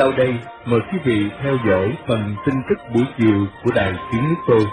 Sau đây, mời quý vị theo dõi phần tin tức buổi chiều của Đài Tiếng Nước Tôi.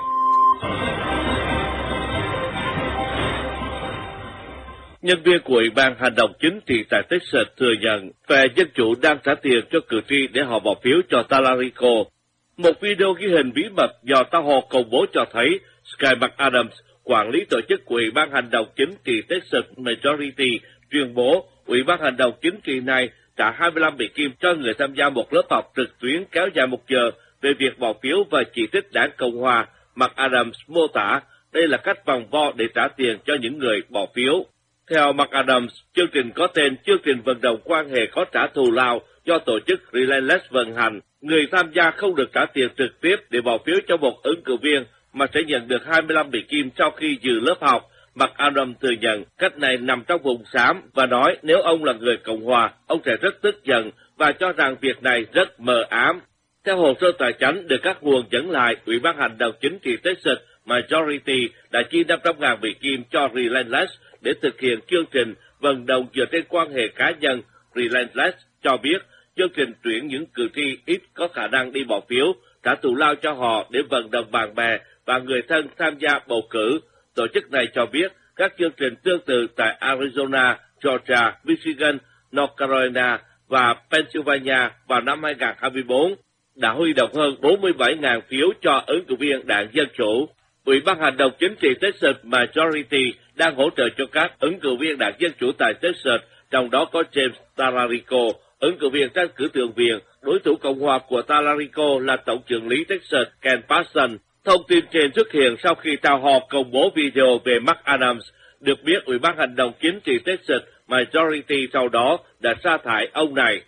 Nhân viên của Ủy ban Hành động Chính trị tại Texas thừa nhận phe Dân Chủ đang trả tiền cho cử tri để họ bỏ phiếu cho Tallarico. Một video ghi hình bí mật do tao hồ công bố cho thấy Sky McAdams, quản lý tổ chức của Ủy ban Hành động Chính trị Texas Majority, tuyên bố Ủy ban Hành động Chính trị này trả 25 Mỹ Kim cho người tham gia một lớp học trực tuyến kéo dài 1 giờ về việc bỏ phiếu và chỉ trích đảng Cộng Hòa. McAdams mô tả đây là cách vòng vo để trả tiền cho những người bỏ phiếu. Theo McAdams, chương trình có tên chương trình vận động quan hệ có trả thù lao do tổ chức Relentless vận hành. Người tham gia không được trả tiền trực tiếp để bỏ phiếu cho một ứng cử viên, mà sẽ nhận được 25 Mỹ Kim sau khi dự lớp học. McAdams thừa nhận cách này nằm trong vùng xám và nói nếu ông là người Cộng Hòa, ông sẽ rất tức giận và cho rằng việc này rất mờ ám. Theo hồ sơ tài chánh được các nguồn dẫn lại, Ủy ban Hành động Chính trị Texas Majority đã chi 500.000 Mỹ Kim cho Relentless để thực hiện chương trình vận động dựa trên quan hệ cá nhân. Relentless cho biết chương trình tuyển những cử tri ít có khả năng đi bỏ phiếu, trả thù lao cho họ để vận động bạn bè và người thân tham gia bầu cử. Tổ chức này cho biết các chương trình tương tự tại Arizona, Georgia, Michigan, North Carolina và Pennsylvania vào năm 2024 đã huy động hơn 47.000 phiếu cho ứng cử viên đảng Dân Chủ. Ủy ban Hành động Chính trị Texas Majority đang hỗ trợ cho các ứng cử viên đảng Dân Chủ tại Texas, trong đó có James Tallarico, ứng cử viên tranh cử thượng viện. Đối thủ Cộng hòa của Tallarico là Tổng trưởng lý Texas Ken Paxton. Thông tin trên xuất hiện sau khi Town Hall công bố video về McAdams. Được biết, Ủy ban Hành động Chính trị Texas Majority sau đó đã sa thải ông này.